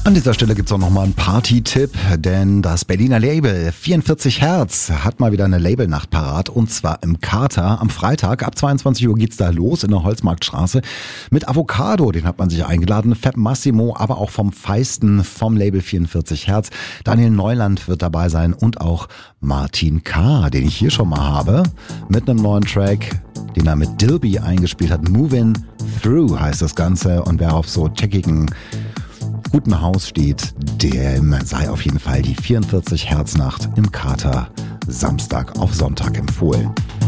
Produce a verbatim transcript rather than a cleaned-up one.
An dieser Stelle gibt's auch nochmal einen Party-Tipp, denn das Berliner Label vierundvierzig Hertz hat mal wieder eine Labelnacht parat und zwar im Kater. Am Freitag ab zweiundzwanzig Uhr geht's da los in der Holzmarktstraße mit Avocado, den hat man sich eingeladen, Fab Massimo, aber auch vom Feisten vom Label vierundvierzig Hertz. Daniel Neuland wird dabei sein und auch Martin K., den ich hier schon mal habe, mit einem neuen Track, den er mit Dilby eingespielt hat. Movin' Through heißt das Ganze und wer auf so checkigen guten Haus steht, dem sei auf jeden Fall die vierundvierzig Hertz Nacht im Kater Samstag auf Sonntag empfohlen.